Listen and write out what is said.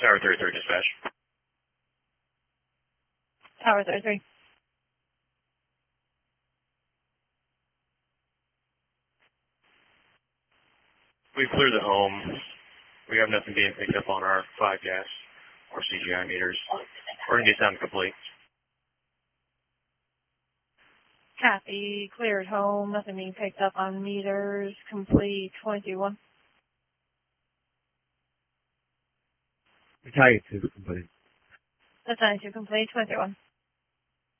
Tower 33 dispatch. Tower 33. We've cleared the home. We have nothing being picked up on our 5-gas or CGI meters. We're going to get sound complete. Copy. Cleared home. Nothing being picked up on meters. Complete 21. Battalion 2 complete. Battalion 2 complete 21.